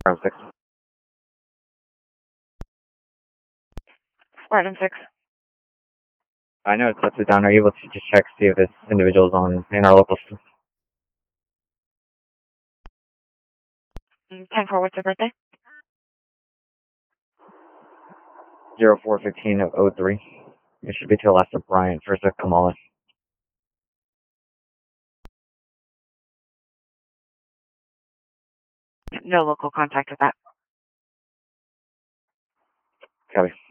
Spartan 6. Spartan 6. I know it's upside down. Are you able to just check, see if this individual is in our local system? 10-4, what's your birthday? 041503. It should be to the left of Bryant, first of Kamala. No local contact with that. Copy.